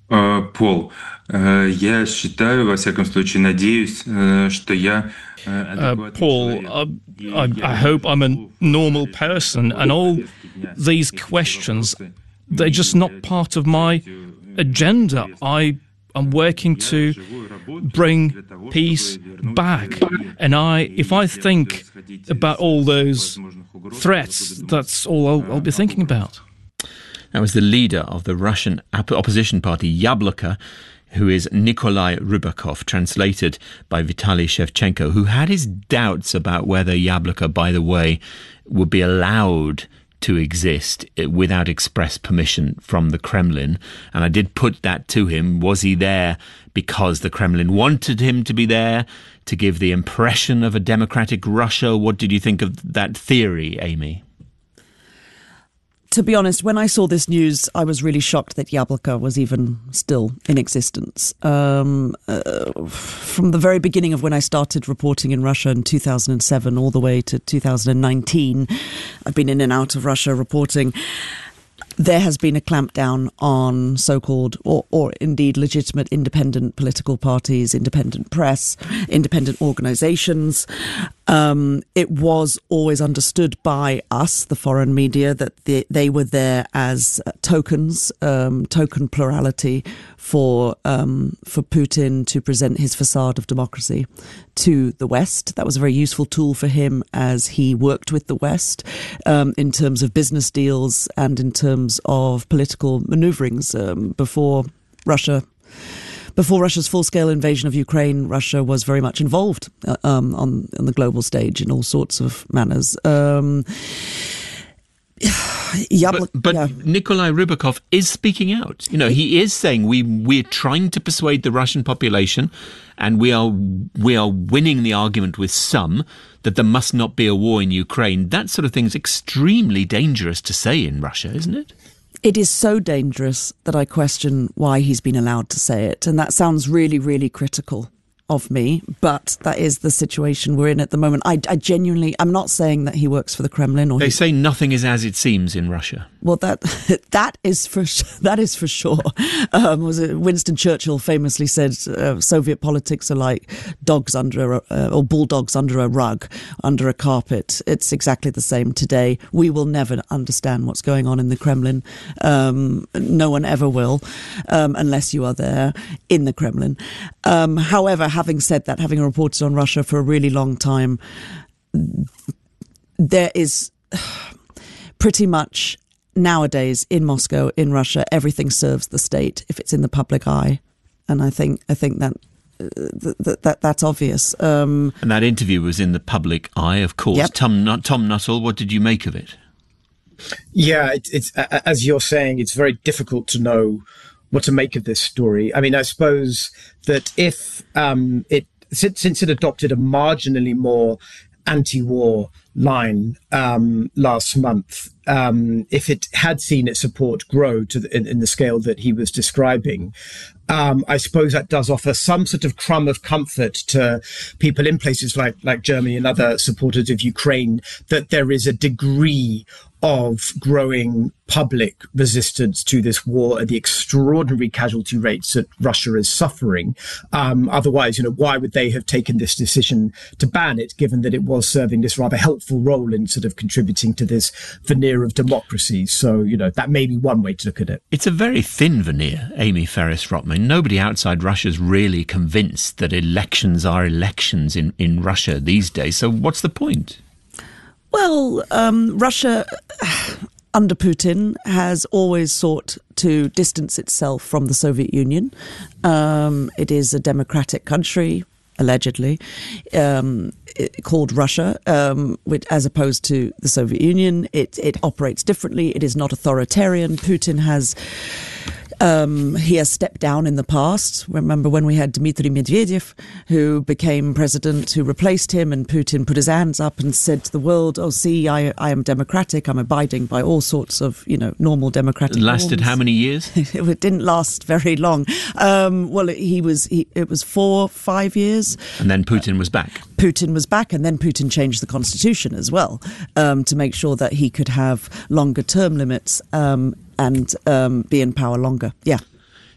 Пол, я считаю, во всяком случае, надеюсь, что я адекватный Paul, человек. И I я hope I'm a живу normal в person, and в all повестке дня. these Эти все questions, вопросы they're не just not являются part of my частью agenda. повестки. I am working Я to живу и работаю bring для того, peace чтобы вернуть back. мир. And И if I если я буду think исходить about из all those возможных угроз, я threats, буду думать that's all I'll be об thinking угрозах. about. That was the leader of the Russian opposition party, Yabloko, who is Nikolai Rybakov, translated by Vitaly Shevchenko, who had his doubts about whether Yabloko, by the way, would be allowed to exist without express permission from the Kremlin. And I did put that to him. Was he there because the Kremlin wanted him to be there, to give the impression of a democratic Russia? What did you think of that theory, Amy? To be honest, when I saw this news, I was really shocked that Yabloko was even still in existence. From the very beginning of when I started reporting in Russia in 2007 all the way to 2019, I've been in and out of Russia reporting. There has been a clampdown on so-called or indeed legitimate independent political parties, independent press, independent organisations. It was always understood by us, the foreign media, that they were there as tokens, token plurality for Putin to present his facade of democracy to the West. That was a very useful tool for him as he worked with the West in terms of business deals and in terms of political maneuverings before Russia's full-scale invasion of Ukraine. Russia was very much involved on the global stage in all sorts of manners. But Nikolai Rybakov is speaking out. You know, he is saying we're trying to persuade the Russian population, and we are winning the argument with some that there must not be a war in Ukraine. That sort of thing is extremely dangerous to say in Russia, isn't it? It is so dangerous that I question why he's been allowed to say it. And that sounds really, really critical of me, but that is the situation we're in at the moment. I genuinely, I'm not saying that he works for the Kremlin. Or they say nothing is as it seems in Russia. Well, that is for sure. Was it Winston Churchill famously said, Soviet politics are like dogs or bulldogs under a rug, under a carpet. It's exactly the same today. We will never understand what's going on in the Kremlin. No one ever will, unless you are there in the Kremlin. However, having said that, having reported on Russia for a really long time, there is pretty much nowadays in Moscow, in Russia, everything serves the state if it's in the public eye, and I think that's obvious. And that interview was in the public eye, of course. Yep. Tom Nuttall, what did you make of it? Yeah, it's as you're saying, it's very difficult to know what to make of this story. I mean, I suppose that if since it adopted a marginally more anti-war line last month, if it had seen its support grow in the scale that he was describing, I suppose that does offer some sort of crumb of comfort to people in places like Germany and other supporters of Ukraine, that there is a degree of growing public resistance to this war at the extraordinary casualty rates that Russia is suffering. Otherwise, why would they have taken this decision to ban it, given that it was serving this rather helpful role in sort of contributing to this veneer of democracy? So, that may be one way to look at it. It's a very thin veneer, Amy Ferris-Rotman. Nobody outside Russia is really convinced that elections are elections in Russia these days. So what's the point? Well, Russia, under Putin, has always sought to distance itself from the Soviet Union. It is a democratic country, allegedly, called Russia, as opposed to the Soviet Union. It operates differently. It is not authoritarian. Putin has... he has stepped down in the past. Remember when we had Dmitry Medvedev, who became president, who replaced him, and Putin put his hands up and said to the world, "Oh, see, I am democratic. I'm abiding by all sorts of, normal democratic norms." Lasted how many years? It didn't last very long. Well, it was 4-5 years. And then Putin was back. Putin was back, and then Putin changed the constitution as well to make sure that he could have longer term limits and be in power longer. Yeah.